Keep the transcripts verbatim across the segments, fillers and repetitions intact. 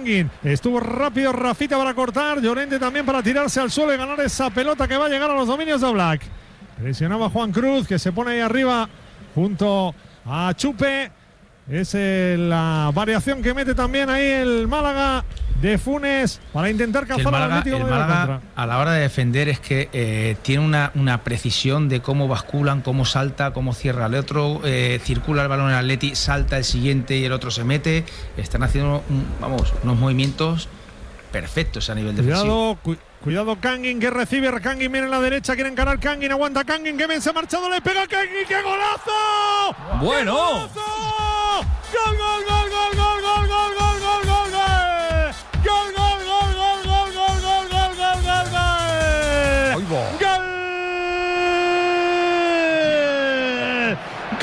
Kangin. Estuvo rápido Rafita para cortar. Llorente también para tirarse al suelo y ganar esa pelota que va a llegar a los dominios de Oblak. Presionaba Juan Cruz, que se pone ahí arriba junto a Chupe. Es eh, la variación que mete también ahí el Málaga de Funes para intentar cazar al al Atlético el de Madrid. Málaga a la hora de defender es que eh, tiene una, una precisión de cómo basculan, cómo salta, cómo cierra el otro, eh, circula el balón el Atleti, salta el siguiente y el otro se mete. Están haciendo un, vamos, unos movimientos perfectos a nivel defensivo. Cuidado, cu cuidado Kangin que recibe, Kangin viene en la derecha, quiere encarar Kangin, aguanta Kangin, que bien se ha marchado, le pega a Kangin, ¡qué golazo! Bueno. ¡Qué golazo! ¡Gol, gol, gol, gol, gol, gol, gol, gol, gol, gol, gol! ¡Gol, gol, gol, gol, gol, gol, gol, gol, gol, gol, gol! ¡Gol!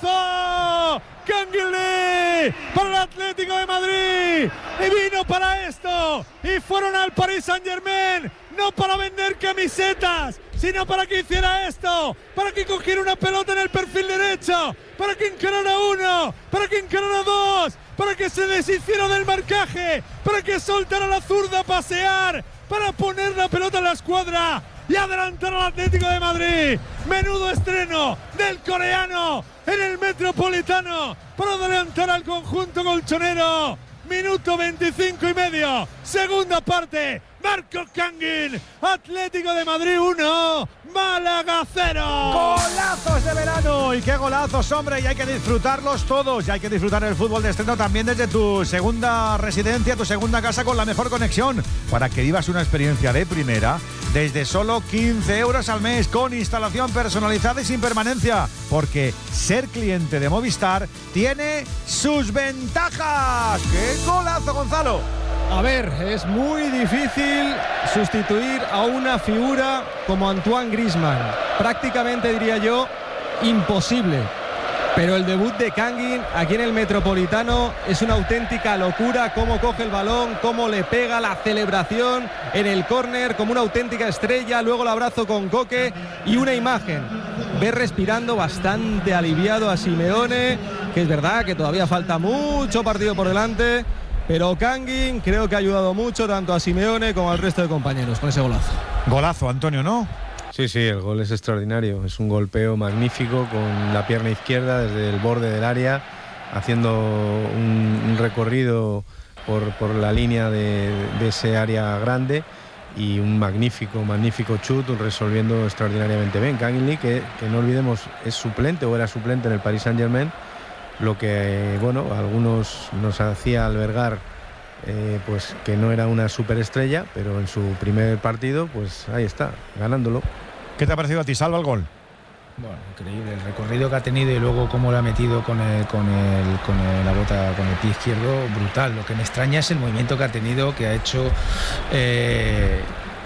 ¡Golazo! ¡Kangin Lee para el Atlético de Madrid! Y vino para esto, y fueron al Paris Saint-Germain, no para vender camisetas, sino para que hiciera esto, para que cogiera una pelota en el perfil derecho, para que encarara uno, para que encarara dos, para que se deshiciera del marcaje, para que soltara la zurda a pasear, para poner la pelota en la escuadra y adelantar al Atlético de Madrid. Menudo estreno del coreano en el Metropolitano para adelantar al conjunto colchonero. Minuto veinticinco y medio, segunda parte, Marco Kangin, Atlético de Madrid uno, Málaga cero. Golazos de verano, y qué golazos, hombre, y hay que disfrutarlos todos, y hay que disfrutar el fútbol de estreno también desde tu segunda residencia, tu segunda casa con la mejor conexión, para que vivas una experiencia de primera desde solo quince euros al mes, con instalación personalizada y sin permanencia, porque ser cliente de Movistar tiene sus ventajas. ¡Qué golazo, Gonzalo! A ver, es muy difícil sustituir a una figura como Antoine Griezmann. Prácticamente, diría yo, imposible. Pero el debut de Kangin aquí en el Metropolitano es una auténtica locura. Cómo coge el balón, cómo le pega, la celebración en el córner como una auténtica estrella. Luego el abrazo con Coque y una imagen. Ve respirando bastante aliviado a Simeone, que es verdad que todavía falta mucho partido por delante. Pero Kangin creo que ha ayudado mucho tanto a Simeone como al resto de compañeros con ese golazo. Golazo, Antonio, ¿no? Sí, sí, el gol es extraordinario. Es un golpeo magnífico con la pierna izquierda desde el borde del área, haciendo un, un recorrido por, por la línea de, de ese área grande, y un magnífico, magnífico chut, resolviendo extraordinariamente bien. Kangin Lee, que, que no olvidemos, es suplente o era suplente en el Paris Saint-Germain, lo que, bueno, a algunos nos hacía albergar eh, pues que no era una superestrella, pero en su primer partido, pues ahí está, ganándolo. ¿Qué te ha parecido a ti, Salva, el gol? Bueno, increíble el recorrido que ha tenido y luego cómo lo ha metido con el, con el, con el, la bota, con el pie izquierdo, brutal. Lo que me extraña es el movimiento que ha tenido, que ha hecho eh,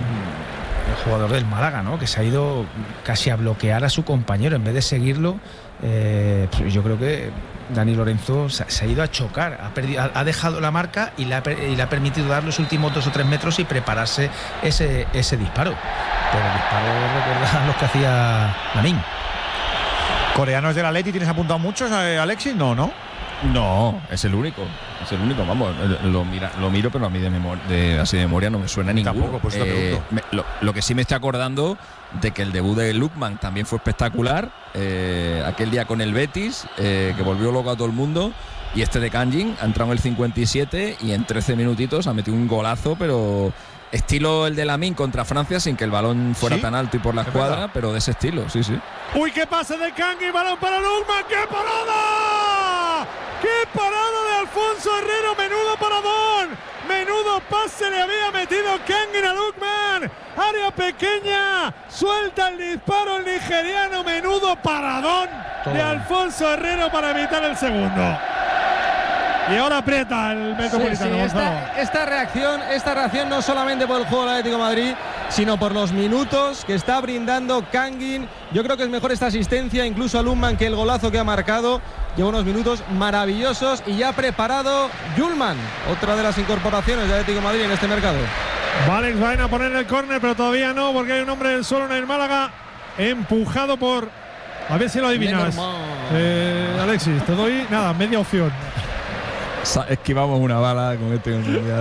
el jugador del Málaga, ¿no? Que se ha ido casi a bloquear a su compañero en vez de seguirlo. Eh, yo creo que Dani Lorenzo se, se ha ido a chocar, ha, perdido, ha, ha dejado la marca y le, ha, y le ha permitido dar los últimos dos o tres metros y prepararse ese, ese disparo. Pero el disparo recuerda a los que hacía Lamin. ¿Coreanos del Atleti tienes apuntado muchos, eh, Alexis? No, ¿no? No, es el único. Es el único, vamos, lo, mira, lo miro, pero a mí de, memoria, de así de memoria no me suena ninguno. Tampoco, pues eh, me, lo, lo que sí me estoy acordando de que el debut de Lookman también fue espectacular. Eh, aquel día con el Betis, eh, que volvió loco a todo el mundo. Y este de Kangin ha entrado en el cincuenta y siete y en trece minutitos ha metido un golazo, pero estilo el de Lamin contra Francia, sin que el balón fuera ¿Sí? tan alto y por la escuadra, pero de ese estilo, sí, sí. Uy, qué pase de Kangin, balón para Lookman, qué parada, qué parada de Alfonso Herrero, menudo paradón, menudo pase le había metido Kangin a Lookman, área pequeña, suelta el disparo el nigeriano, menudo paradón de Alfonso Herrero para evitar el segundo. Y ahora aprieta el Metropolitano. Sí, sí, esta, esta reacción, esta reacción no solamente por el juego del Atlético de Madrid, sino por los minutos que está brindando Kangin. Yo creo que es mejor esta asistencia incluso a Lookman que el golazo que ha marcado. Lleva unos minutos maravillosos y ya ha preparado Yulman, otra de las incorporaciones del Atlético de Madrid en este mercado. Valex va a poner el córner, pero todavía no, porque hay un hombre del suelo en el Málaga, empujado por... A ver si lo adivinas. Eh, Alexis, te doy nada, media opción. Esquivamos una bala con este.